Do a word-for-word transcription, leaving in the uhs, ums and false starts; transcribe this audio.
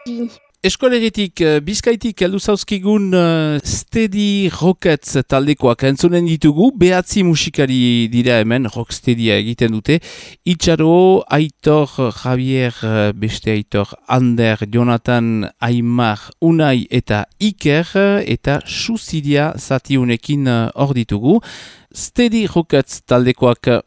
Eskolegitik, Bizkaitik heldu zauzkigun uh, Steady Rockets taldekoak entzunen ditugu, behatzi musikari dira hemen, rocksteadya egiten dute. Itxaro, Aitor, Javier, beste Aitor, Ander, Jonathan, Aimar, Unai eta Iker, eta Suzidia zatiunekin hor uh, ditugu. Steady Rockets taldekoak